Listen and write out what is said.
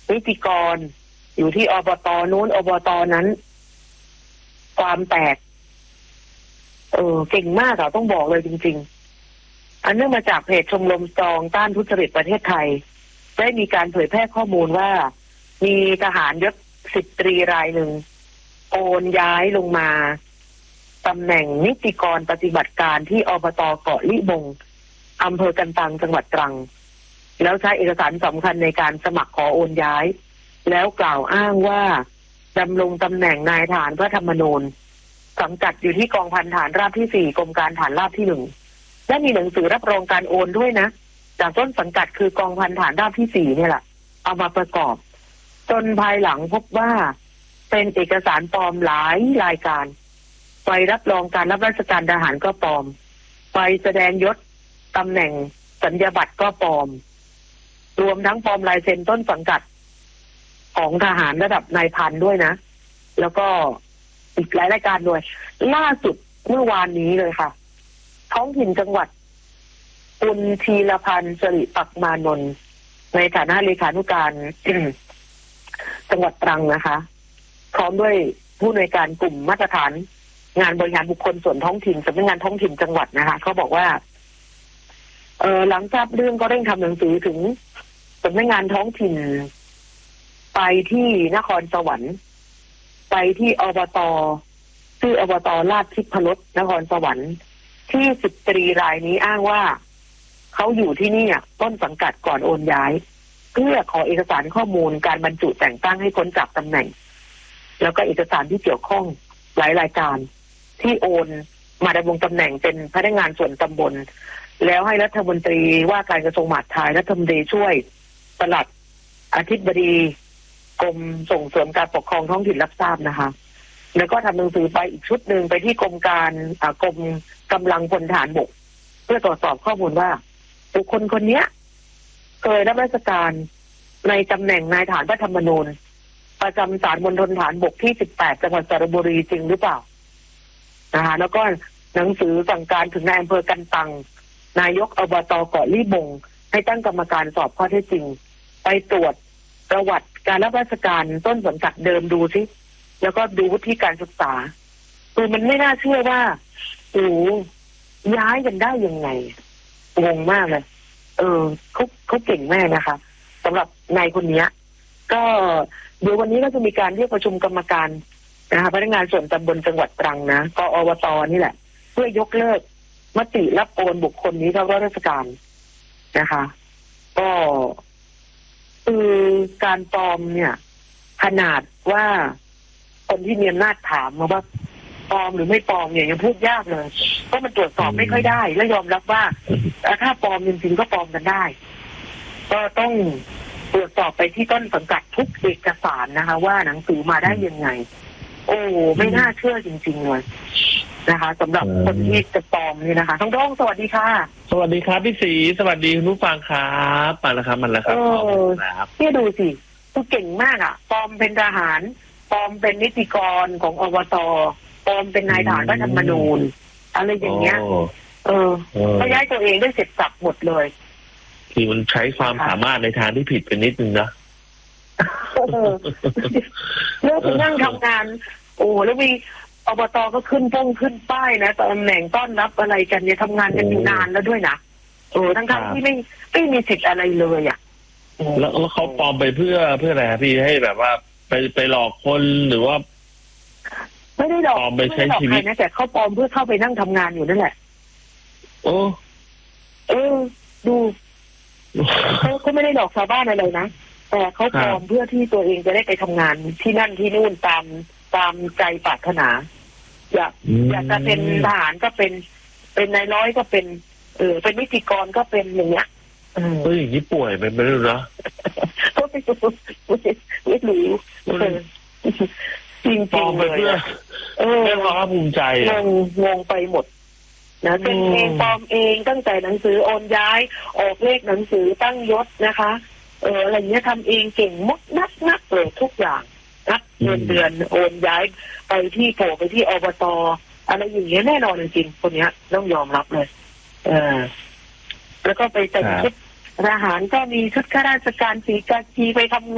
นิติกรอยู่ที่อบต.นู้นอบต.นั้นความแตกเก่งมากอะต้องบอกเลยจริงๆอันเนื่องมาจากเพจชมรมสตรองต้านทุจริตประเทศไทยได้มีการเผยแพร่ข้อมูลว่ามีทหารยศ10 ตรีรายหนึ่งโอนย้ายลงมาตำแหน่งนิติกรปฏิบัติการที่อบต.เกาะลิบงอำเภอกันตังจังหวัดตรังแล้วใช้เอกสารสำคัญในการสมัครขอโอนย้ายแล้วกล่าวอ้างว่าดำรงตำแหน่งนายทหารพระธรรมนูญสังกัดอยู่ที่กองพันฐานราบที่4กรมการฐานราบที่1และมีหนังสือรับรองการโอนด้วยนะจากต้นสังกัดคือกองพันฐานราบที่4เนี่ยแหละเอามาประกอบจนภายหลังพบว่าเป็นเอกสารปลอมหลายรายการไปรับรองการรับราชการทหารก็ปลอมไปแสดงยศตำแหน่งสัญญาบัตรก็ปลอมรวมทั้งปลอมลายเซ็นต้นสังกัดของทหารระดับนายพันด้วยนะแล้วก็อีกหลายรายการด้วยล่าสุดเมื่อวานนี้เลยค่ะท้องถิ่นจังหวัดคุณธีรพันธ์สิริปักมานนท์ในฐานะเลขานุการ จังหวัดตรังนะคะพร้อมด้วยผู้อำนวยการกลุ่มมาตรฐานงานบริหารบุคคลส่วนท้องถิ่นสำนักงานท้องถิ่นจังหวัดนะคะเขาบอกว่าหลังทราบเรื่องก็เร่งทำหนังสือถึงสำนักงานท้องถิ่นไปที่นครสวรรค์ไปที่อบต.ชื่ออบต.ลาดทิพรสนครสวรรค์ที่10 ตรีรายนี้อ้างว่าเขาอยู่ที่นี่ต้นสังกัดก่อนโอนย้ายเพื่อขอเอกสารข้อมูลการบรรจุแต่งตั้งให้พ้นจากตำแหน่งแล้วก็เอกสารที่เกี่ยวข้องหลายรายการที่โอนมาดำรงตำแหน่งเป็นพนักงานส่วนตำบลแล้วให้รัฐมนตรีว่าการกระทรวงมหาดไทยรัฐมนตรีช่วยปลัดอธิบดีกรมส่งเสริมการปกครองท้องถิ่นรับทราบนะคะแล้วก็ทำหนังสือไปอีกชุดหนึ่งไปที่กรมกำลังพลทหารบกเพื่อตรวจสอบข้อมูลว่าบุคคลคนนี้เคยรับราชการในตำแหน่งนายทหารพระธรรมนูญประจำศาลมณฑลฐานบกที่18จังหวัดสระบุรีจริงหรือเปล่านะคะแล้วก็หนังสือสั่งการถึงนายอำเภอกันตังนายกอบต.เกาะลิบงให้ตั้งกรรมการสอบข้อเท็จจริงไปตรวจประวัติการรับราชการต้นสังกัดเดิมดูสิแล้วก็ดูวุฒิการศึกษาคือมันไม่น่าเชื่อว่าย้ายกันได้ยังไงงงมากเลยเขาเก่งแม่นะคะสำหรับนายคนนี้ก็เดี๋ยววันนี้ก็จะมีการเรียกประชุมกรรมการนะคะพนักงานส่วนตำบลจังหวัดตรังนะกอบต.นี่แหละเพื่อยกเลิกมติรับโอนบุคคลนี้เข้ารับราชการนะคะก็คือการปลอมเนี่ยขนาดว่าคนที่มีอำนาจถามมาว่าปลอมหรือไม่ปลอมเนี่ยยังพูดยากเลยเพราะมันตรวจสอบไม่ค่อยได้และยอมรับว่าถ้าปลอมจริงๆก็ปลอมกันได้ก็ต้องตรวจสอบไปที่ต้นสังกัดทุกเอกสารนะคะว่าหนังสือมาได้ยังไงไม่น่าเชื่อจริงๆเลยนะคะสำหรับคนที่จะปลอมนี่นะคะต้องสวัสดีค่ะสวัสดีครับพี่ศรีสวัสดีคุณผู้ฟังครับมาแล้วครับครับพี่ดูสิคือเก่งมากปลอมเป็นทหารปลอมเป็นนิติกรของอบต.ปลอมเป็นนายทหารพระธรรมนูญอะไรอย่างเงี้ยเขาย้ายตัวเองได้เสร็จสับหมดเลยที่มันใช้ความสามารถในทางที่ผิดไปนิดนึงนะเมื่อคุณนั่งทำงานแล้วมีอบต.ก็ขึ้นป้ายนะตำแหน่งต้อนรับอะไรกันเนี่ยทำงานกันอยู่นานแล้วด้วยนะทั้งที่ไม่มีสิทธิ์อะไรเลยแล้วเขาปลอมไปเพื่ออะไรพี่ให้แบบว่าไปหลอกคนหรือว่าไม่ได้หลอกไปใช้ชีวิตนะแต่เขาปลอมเพื่อเข้าไปนั่งทำงานอยู่นั่นแหละดูเขาไม่ได้หลอกชาวบ้านอะไรนะแต่เขาปลอมเพื่อที่ตัวเองจะได้ไปทำงานที่นั่นที่นู่นตามใจปรารถนาอยากจะเป็นทหารก็เป็นนายร้อยก็เป็นนิติกรก็เป็นอย่างเงี้ยอย่างนี้ป่วยไปไม่รู้นะก็ไม่รู้จริงๆเลยเรื่องความภูมิใจงงไปหมดนะเป็นเองปลอมเองตั้งแต่หนังสือโอนย้ายออกเลขหนังสือตั้งยศนะคะอะไรเงี้ยทำเองเก่งมดนักเลยทุกอย่างนับเงินเดือนโอนย้ายไปที่โผล่ไปที่อบต.อะไรอย่างเงี้ยแน่นอนจริงๆคนนี้ต้องยอมรับเลยแล้วก็ไปแต่งชุดทหารก็มีชุดข้าราชการสีกากีไปทำ